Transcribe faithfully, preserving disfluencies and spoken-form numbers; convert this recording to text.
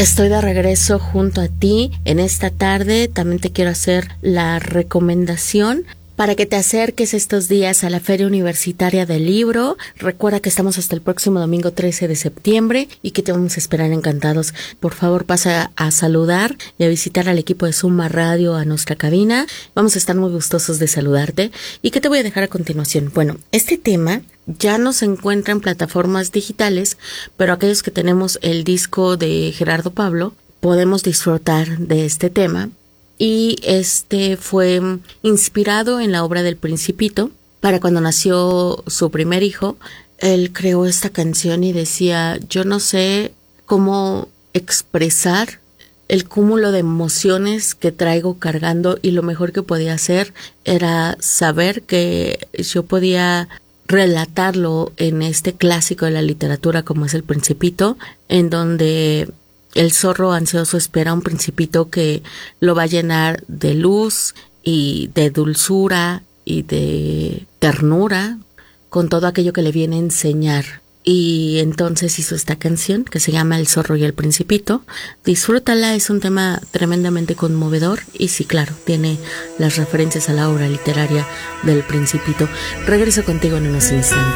Estoy de regreso junto a ti en esta tarde. También te quiero hacer la recomendación para que te acerques estos días a la Feria Universitaria del Libro. Recuerda que estamos hasta el próximo domingo trece de septiembre y que te vamos a esperar encantados. Por favor, pasa a saludar y a visitar al equipo de Suma Radio a nuestra cabina. Vamos a estar muy gustosos de saludarte. ¿Y qué te voy a dejar a continuación? Bueno, este tema ya no se encuentra en plataformas digitales, pero aquellos que tenemos el disco de Gerardo Pablo podemos disfrutar de este tema. Y este fue inspirado en la obra del Principito. Para cuando nació su primer hijo, él creó esta canción y decía: yo no sé cómo expresar el cúmulo de emociones que traigo cargando, y lo mejor que podía hacer era saber que yo podía relatarlo en este clásico de la literatura como es el Principito, en donde el zorro ansioso espera a un principito que lo va a llenar de luz y de dulzura y de ternura con todo aquello que le viene a enseñar. Y entonces hizo esta canción que se llama El zorro y el principito. Disfrútala, es un tema tremendamente conmovedor y sí, claro, tiene las referencias a la obra literaria del Principito. Regreso contigo en unos instantes.